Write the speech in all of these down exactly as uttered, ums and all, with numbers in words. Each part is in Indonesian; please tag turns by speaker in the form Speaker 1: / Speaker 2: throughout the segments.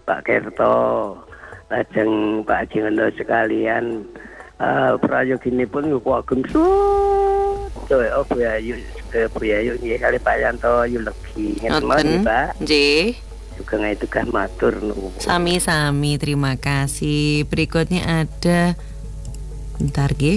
Speaker 1: Pak Kerto, lajeng Pak Haji Ngendo sekalian, uh, prayoginipun kok ageng so oh Bu Ayu ke Bu Ayu nggih kali Pak Yanto Yulegi ngeten Pak.
Speaker 2: Nggih.
Speaker 1: Juga itu kan matur nuwun.
Speaker 2: Sami-sami, terima kasih. Berikutnya ada bentar nggih.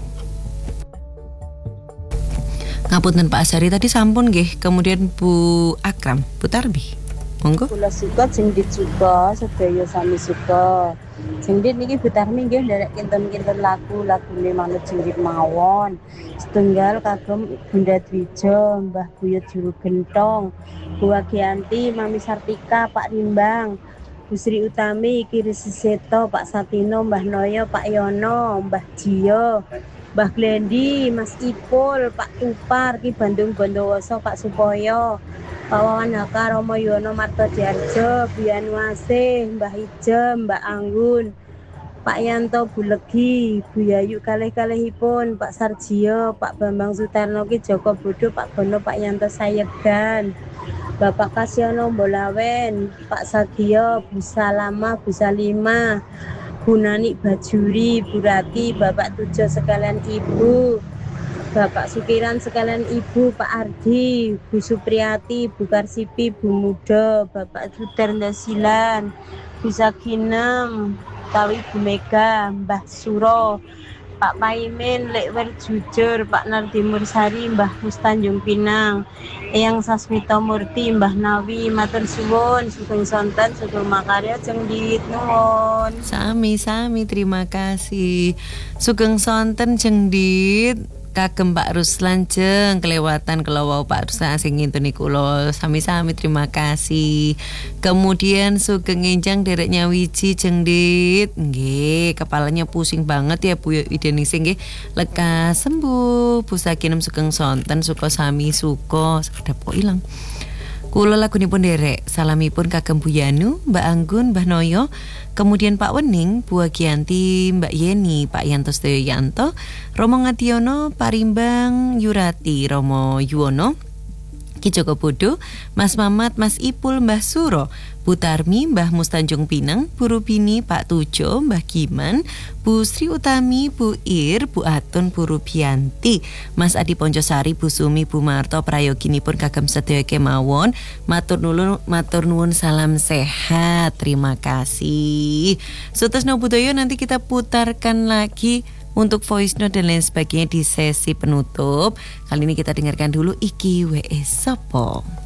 Speaker 2: Ngapunten Pak Asari tadi sampun nggih. Kemudian Bu Akram, Bu Tarbi. Monggo.
Speaker 3: Kula suka sing dicuka sedaya sami suka. Sing niki Bu Tarmi nggih nderek kinten-kinten lagu lagune manut jinggit mawon. Setunggal kagem Bunda Dwija, Mbah Buyut Juru Gentong, Bu Agianti, Mami Sartika, Pak Rimbang, Bu Sri Utami, Kiri Siseto, Pak Satino, Mbah Noyo, Pak Yono, Mbah Jio, Mbah Glendi, Mas Ipul, Pak Tupar, Ki Bandung Bondowoso, Pak Supoyo, Pak Wawan Haka, Romo Yono, Marto Diarjo, Bu Yanuase, Mbah Ijem, Mbak Anggun, Pak Yanto Bulegi, Bu Yayu kalih-kalihipun, Pak Sarjio, Pak Bambang Sutarno, Ki Joko Bodo, Pak Bono, Pak Yanto Sayegan, Bapak Kasyono Mbolawen, Pak Sagio, Bu Salama, Bu Salima, Bu Nani Bajuri, Bu Rati, Bapak Tujo sekalian Ibu, Bapak Sukiran sekalian Ibu, Pak Ardi, Bu Supriyati, Bu Karsipi, Bu Muda, Bapak Sudarno Silan, Bu Saginem, Tawi Bu Mega, Mbah Suro, Pak Paimin, Lekwer Jujur, Pak Nardi Mursari, Mbah Mustanjung Pinang, Eyang Sasmito Murti, Mbah Nawi, Matur Suwun, Sugeng Sonten, Sugeng Makarya, Jeng Dit Nuwun.
Speaker 2: Sami-sami, terima kasih. Sugeng Sonten Jeng Dit. Kagem Pak Ruslan jeng kelewatan kelawau Pak Ruslan sing ngintuni kula sami-sami terima kasih. Kemudian sugeng enjang dereknya Wiji jeng Dit. Nggih, kepalanya pusing banget ya Bu Wideningsih nggih. Lekas sembuh. Bu Sakinem sugeng sonten suka sami suka sekedap kok ilang. Kula lagunipun derek salamipun kagem Bu Yanu, Mbak Anggun, Mbah Noyo, kemudian Pak Wening, Bu Agianti, Mbak Yeni, Pak Yanto Sedoyo Yanto, Romo Ngadiono, Pak Rimbang, Yurati, Romo Yuwono, Ki Joko Bodo, Mas Mamat, Mas Ipul, Mbah Suro, Bu Tarmi, Mbah Mustanjung Pinang, Bu Rubini, Pak Tujo, Mbah Giman, Bu Sri Utami, Bu Ir, Bu Atun, Bu Rubianti, Mas Adi Poncosari, Bu Sumi, Bu Marto, prayoginipun kagem sedaya kemawon. Matur nuwun, matur nuwun salam sehat. Terima kasih. Sutresno Budaya nanti kita putarkan lagi untuk voice note dan lain sebagainya di sesi penutup. Kali ini kita dengarkan dulu Iki We Sopo.